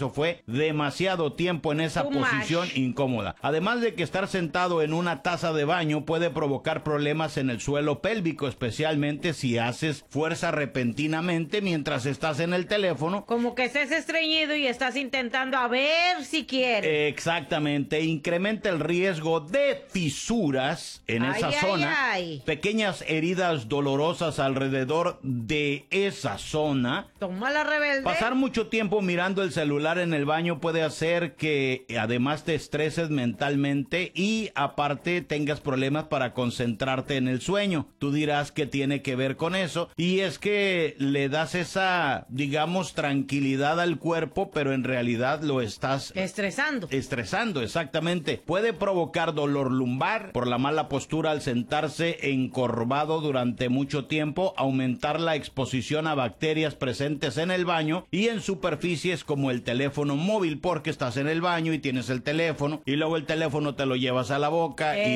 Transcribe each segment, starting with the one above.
eso fue demasiado tiempo en esa posición incómoda. Además de que estar sentado en una taza de baño puede provocar problemas en el suelo pélvico, especialmente si haces fuerza repentinamente mientras estás en el teléfono. Como que estés estreñido y estás intentando a ver si quieres. Exactamente, incrementa el riesgo de fisuras en esa zona. Pequeñas heridas dolorosas alrededor de esa zona. Toma la rebelde. Pasar mucho tiempo mirando el celular en el baño puede hacer que además te estreses mentalmente y aparte tengas problemas para concentrarte en el sueño. Tú dirás que tiene que ver con eso, y es que le das esa, digamos, tranquilidad al cuerpo, pero en realidad lo estás estresando, exactamente. Puede provocar dolor lumbar por la mala postura al sentarse encorvado durante mucho tiempo, aumentar la exposición a bacterias presentes en el baño y en superficies como el teléfono móvil, porque estás en el baño y tienes el teléfono y luego el teléfono te lo llevas a la boca y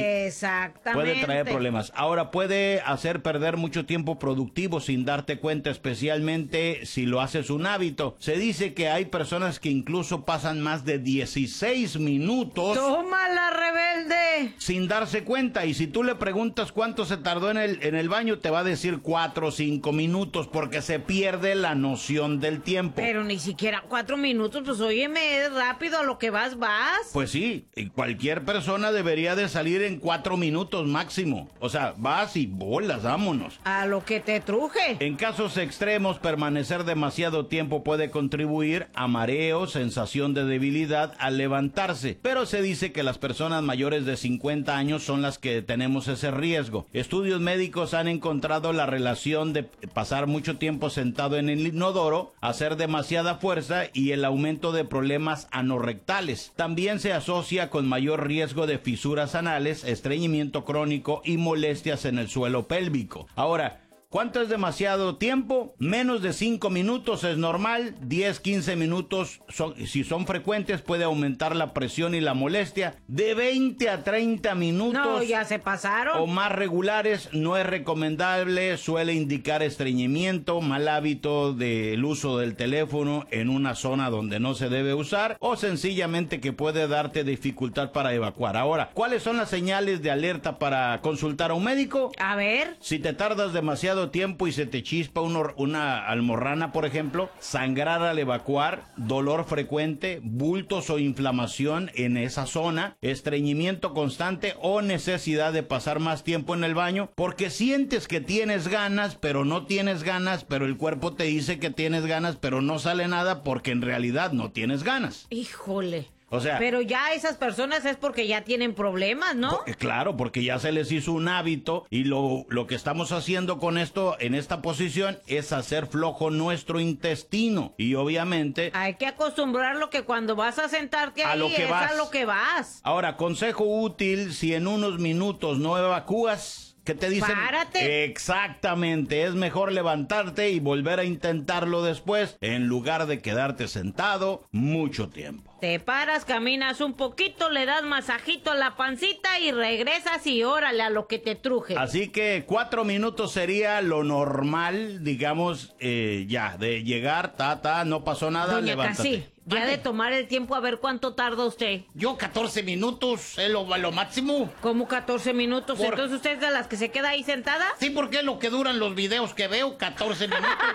puede traer problemas. Ahora, puede hacer perder mucho tiempo productivo sin darte cuenta, especialmente si lo haces un hábito. Se dice que hay personas que incluso pasan más de 16 minutos ¡Toma la rebelde! sin darse cuenta, y si tú le preguntas cuánto se tardó en el baño, te va a decir 4 o 5 minutos, porque se pierde la noción del tiempo. Pero ni siquiera 4 minutos, pues óyeme, rápido, a lo que vas. Pues sí, cualquier persona debería de salir en 4 minutos máximo. O sea, vas y bolas, vámonos. A lo que te truje. En casos extremos, permanecer demasiado tiempo puede contribuir a mareo, sensación de debilidad al levantarse. Pero se dice que las personas mayores de 50 años son las que tenemos ese riesgo. Estudios médicos han encontrado la relación de pasar mucho tiempo sentado en el inodoro, hacer demasiada fuerza y el aumento de problemas anorrectales. También se asocia con mayor riesgo de fisuras anales, estreñimiento crónico y molestias en el suelo pélvico. Ahora, ¿cuánto es demasiado tiempo? Menos de 5 minutos es normal. 10-15 minutos, si son frecuentes, puede aumentar la presión y la molestia. De 20 a 30 minutos. No, ya se pasaron. O más regulares, no es recomendable. Suele indicar estreñimiento, mal hábito del uso del teléfono en una zona donde no se debe usar, o sencillamente que puede darte dificultad para evacuar. Ahora, ¿cuáles son las señales de alerta para consultar a un médico? A ver. Si te tardas demasiado tiempo y se te chispa una almorrana, por ejemplo, sangrar al evacuar, dolor frecuente, bultos o inflamación en esa zona, estreñimiento constante o necesidad de pasar más tiempo en el baño porque sientes que tienes ganas, pero no tienes ganas, pero el cuerpo te dice que tienes ganas, pero no sale nada porque en realidad no tienes ganas. Híjole. O sea, pero ya esas personas es porque ya tienen problemas, ¿no? Claro, porque ya se les hizo un hábito y lo que estamos haciendo con esto, en esta posición, es hacer flojo nuestro intestino. Y obviamente hay que acostumbrarlo que cuando vas a sentarte ahí a lo que vas. Ahora, consejo útil, si en unos minutos no evacúas, ¿qué te dicen? ¡Párate! Exactamente, es mejor levantarte y volver a intentarlo después, en lugar de quedarte sentado mucho tiempo. Te paras, caminas un poquito, le das masajito a la pancita y regresas y órale a lo que te truje. Así que 4 minutos sería lo normal, digamos, ya, de llegar, no pasó nada, Doña levántate. Casi, ya de tomar el tiempo a ver cuánto tarda usted. Yo 14 minutos, es lo máximo. ¿Cómo 14 minutos? Entonces usted es de las que se queda ahí sentada. Sí, porque es lo que duran los videos que veo, 14 minutos.